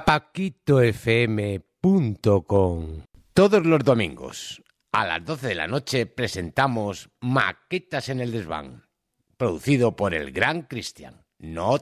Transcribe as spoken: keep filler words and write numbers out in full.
paquito f m punto com. Todos los domingos a las doce de la noche presentamos Maquetas en el Desván, producido por el gran Cristian. No